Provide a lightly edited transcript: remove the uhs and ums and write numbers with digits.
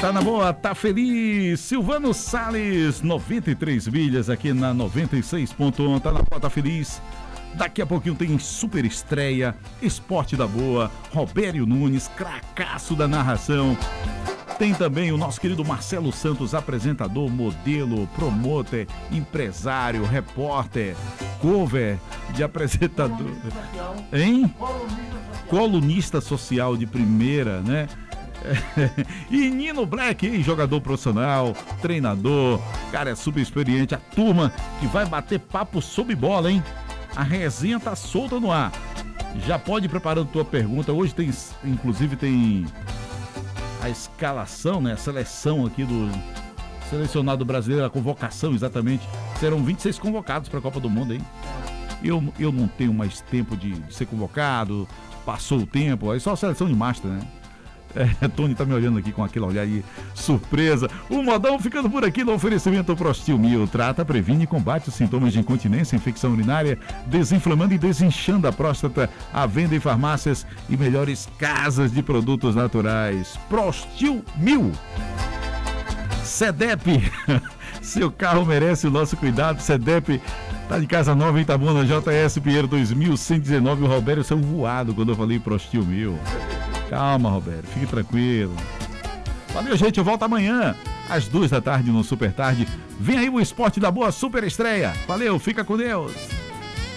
Tá na boa, tá feliz. Silvano Salles, 93 milhas aqui na 96.1. Tá na boa, tá feliz. Daqui a pouquinho tem super estreia, Esporte da Boa, Robério Nunes, cracaço da narração. Tem também o nosso querido Marcelo Santos, apresentador, modelo, promoter, empresário, repórter, cover de apresentador. Hein? Colunista social de primeira, né? E Nino Black, hein? Jogador profissional, treinador, cara, é super experiente. A turma que vai bater papo sobre bola, hein? A resenha tá solta no ar. Já pode ir preparando tua pergunta. Hoje tem, inclusive, tem a escalação, né? A seleção aqui do selecionado brasileiro, a convocação, exatamente. Serão 26 convocados para a Copa do Mundo, hein? Eu não tenho mais tempo de ser convocado, passou o tempo, aí só a seleção de master, né? Tony tá me olhando aqui com aquele olhar aí, surpresa. O Modão ficando por aqui no oferecimento Prostil Mil. Trata, previne e combate os sintomas de incontinência, infecção urinária, desinflamando e desinchando a próstata. À venda em farmácias e melhores casas de produtos naturais. Prostil Mil. SEDEP. Seu carro merece o nosso cuidado. SEDEP tá de casa nova em Itabuna, JS Pinheiro 2119. O Robério saiu voado quando eu falei Prostil Mil. Calma, Roberto, fique tranquilo. Valeu, gente, eu volto amanhã às 2 da tarde no Super Tarde. Vem aí o Esporte da Boa, super estreia. Valeu, fica com Deus.